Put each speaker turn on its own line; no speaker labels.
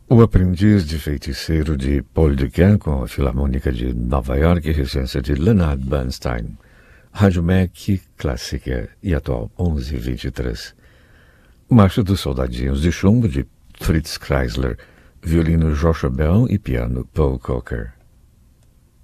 O Aprendiz de Feiticeiro de Paul Duquesne com a Filarmônica de Nova York e regência de Leonard Bernstein. Rádio MEC, clássica e atual, 11h23. Marcha dos Soldadinhos de Chumbo de Fritz Kreisler, violino Joshua Bell e piano Paul Coker.